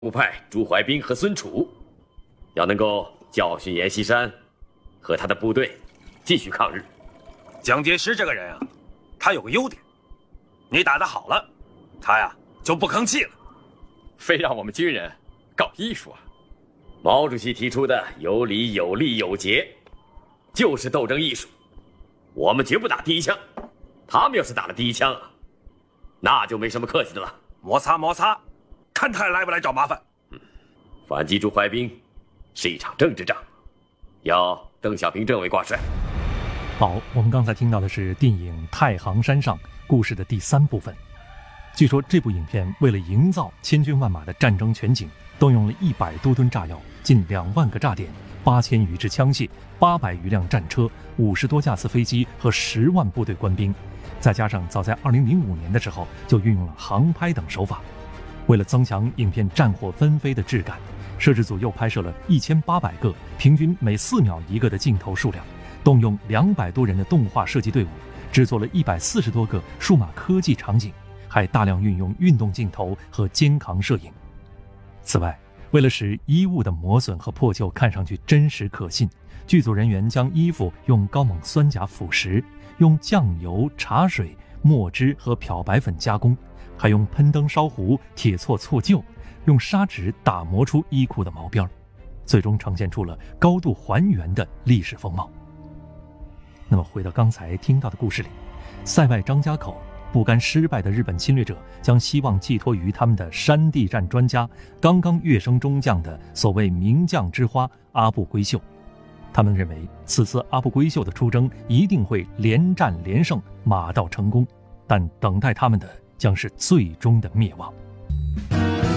部派朱怀彬和孙楚，要能够教训阎锡山和他的部队继续抗日。 蒋介石这个人啊，他有个优点，你打得好了，他呀就不吭气了。 非让我们军人搞艺术啊！ 毛主席提出的有理有利有节，就是斗争艺术。我们绝不打第一枪，他们要是打了第一枪啊，那就没什么客气的了。 摩擦摩擦，看他来不来找麻烦。 反击朱怀彬是一场政治仗，要邓小平政委挂帅。 好，我们刚才听到的是电影《太行山上》故事的第3部分。据说这部影片为了营造千军万马的战争全景，动用了100多吨炸药、近2万个炸点、8000余支枪械、800余辆战车、50多架次飞机和10万部队官兵，再加上早在2005年的时候就运用了航拍等手法。为了增强影片战火纷飞的质感，摄制组又拍摄了1800个平均每4秒1个的镜头数量，动用200多人的动画设计队伍，制作了140多个数码科技场景，还大量运用运动镜头和肩扛摄影。此外，为了使衣物的磨损和破旧看上去真实可信，剧组人员将衣服用高锰酸钾腐蚀，用酱油、茶水、墨汁和漂白粉加工，还用喷灯烧糊、铁锉错旧，用砂纸打磨出衣裤的毛边，最终呈现出了高度还原的历史风貌。那么回到刚才听到的故事里，塞外张家口不甘失败的日本侵略者将希望寄托于他们的山地战专家，刚刚跃升中将的所谓名将之花阿部规秀。他们认为此次阿部规秀的出征一定会连战连胜，马到成功，但等待他们的将是最终的灭亡。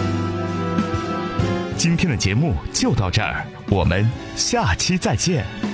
今天的节目就到这儿，我们下期再见。